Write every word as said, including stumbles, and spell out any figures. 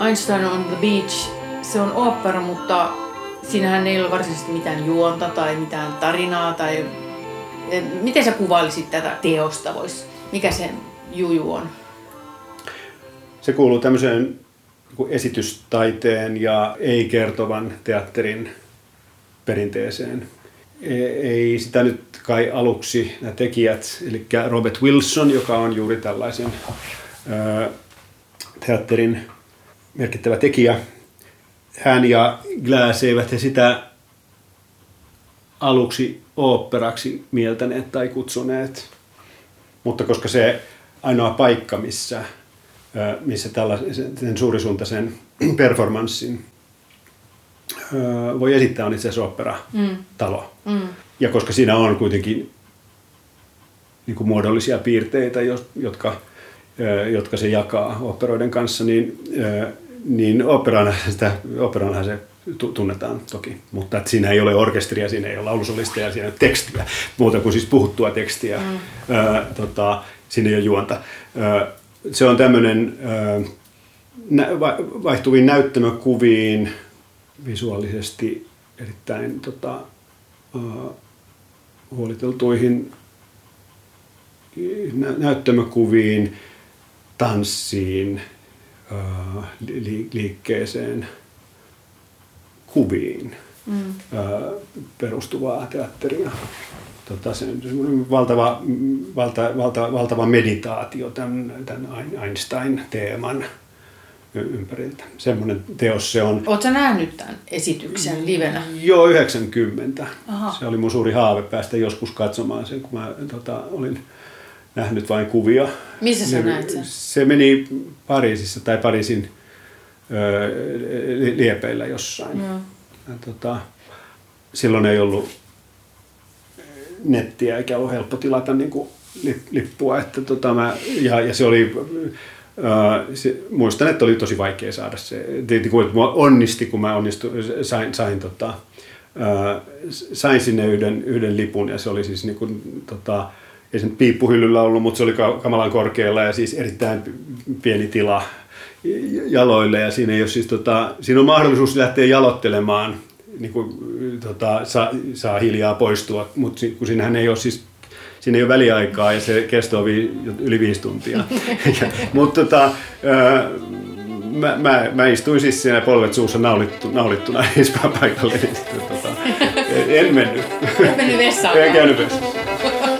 Einstein on the Beach, se on opera, mutta siinähän ei ole varsinaisesti mitään juonta tai mitään tarinaa. Tai... Miten sä kuvailisit tätä teosta? Vois? Mikä se juju on? Se kuuluu tämmöiseen esitystaiteen ja ei-kertovan teatterin perinteeseen. Ei sitä nyt kai aluksi nämä tekijät, eli Robert Wilson, joka on juuri tällaisen ää, teatterin merkittävä tekijä. Hän ja Glass eivät he sitä aluksi oopperaksi mieltäneet tai kutsuneet, mutta koska se ainoa paikka, missä, missä tällaisen suurisuuntaisen performanssin voi esittää, on itse asiassa ooppera-talo. Mm. Mm. Ja koska siinä on kuitenkin niin kuin muodollisia piirteitä, jotka, jotka se jakaa oopperoiden kanssa, niin, niin oopperanahan se tunnetaan toki. Mutta että siinä ei ole orkesteria, siinä ei ole laulusolistia, siinä ei ole tekstiä, muuta kuin siis puhuttua tekstiä. Mm. Ää, tota, siinä ei ole juonta. Ää, se on tämmöinen ää, vaihtuviin näyttämökuviin, visuaalisesti erittäin tota, uh, huoliteltuihin nä- näyttämökuviin, tanssiin, uh, li- liikkeeseen, kuviin mm. uh, perustuvaa teatteria. Tota, se on valtava, valta, valta, valtava meditaatio tämän, tämän Einstein-teeman ympäriltä. Semmoinen teos se on. Oletko sä nähnyt tämän esityksen livenä? Joo, yhdeksänkymmentä. Aha. Se oli mun suuri haave päästä joskus katsomaan sen, kun mä tota, olin nähnyt vain kuvia. Missä sä ne, näit sen? Se meni Pariisissa tai Pariisin ö, liepeillä jossain. Mm. Ja, tota, silloin ei ollut nettiä eikä ollut helppo tilata niin kuin lippua. Että, tota, mä, ja, ja se oli... Uh, se, muistan, että oli tosi vaikea saada se. Mua onnisti, kun mä onnistuin, sain, sain, tota, uh, sain sinne yhden, yhden lipun ja se oli siis niin kuin, tota, ei se nyt piippuhyllyllä ollut, mutta se oli kamalan korkealla ja siis erittäin pieni tila jaloille ja siinä, ei ole siis, tota, siinä on mahdollisuus lähteä jalottelemaan, niin kuin, tota, saa, saa hiljaa poistua, mutta kun siinähän ei ole siis siinä ei ole väliaikaa ja se kestoo vi, yli viisi tuntia. Mutta tota, mä, mä, mä istuin siis siinä polvet suussa naulittu, naulittuna paikalle. Niin, tota, en mennyt. En mennyt vessaan. En käynyt vessaan.